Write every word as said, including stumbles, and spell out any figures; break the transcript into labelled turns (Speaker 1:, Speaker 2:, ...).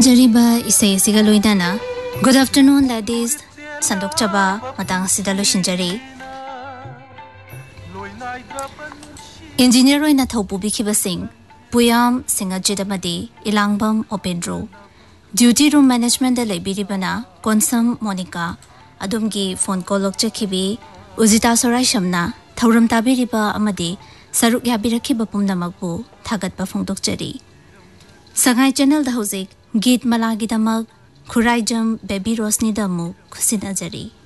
Speaker 1: ꯇꯥꯖꯔꯤꯕ ꯏꯁꯩ ꯑꯁꯤꯒ ꯂꯣꯏꯅꯅ ꯒꯨꯗ ꯑꯐꯇꯔꯅꯨꯟ ꯂꯦꯗꯤꯁ ꯁꯟꯗꯣꯛꯆꯕ ꯃꯇꯥꯡ ꯑꯁꯤꯗ ꯂꯣꯏꯁꯤꯟꯖꯔꯤ ꯏꯟꯖꯤꯅꯤꯌꯔ ꯑꯣꯏꯅ ꯊꯧ ꯄꯨꯕꯤꯈꯤꯕꯁꯤꯡ ꯄꯨꯌꯥꯝ ꯁꯤꯡꯍꯖꯤꯠ ꯑꯃꯗꯤ ꯏꯂꯥꯡꯕꯝ ꯑꯣꯄꯦꯟꯗ꯭ꯔꯣ duty room management ꯂꯩꯕꯤꯔꯤꯕꯅ Konsam Monica ꯑꯗꯣꯝꯒꯤ ꯐꯣꯟ ꯀꯣꯜ ꯂꯧꯖꯈꯤꯕꯤ ꯎꯖꯤꯇꯥ ꯁꯣꯔꯥꯏꯁꯝꯅ ꯊꯧꯔꯝ ꯇꯥꯕꯤꯔꯤꯕ ꯑꯃꯗꯤ ꯁꯔꯨꯛ ꯌꯥꯕꯤꯔꯛꯈꯤꯕ ꯄꯨꯝꯅꯃꯛꯄꯨ ꯊꯥꯒꯠꯄ ꯐꯣꯡꯗꯣꯛꯆꯔꯤ ꯁꯉꯥꯏ ꯆꯦꯅꯦꯜꯗ ꯍꯧꯖꯤꯛ ꯒीत ꯃꯂꯥꯒꯤꯗꯃꯛ ꯈꯨꯔꯥꯏꯖꯝ ꯕꯦꯕꯤ ꯔꯣꯁꯅꯤꯗ ꯑꯃꯨꯛ ꯈꯨꯠꯁꯤꯟꯅꯖꯔꯤ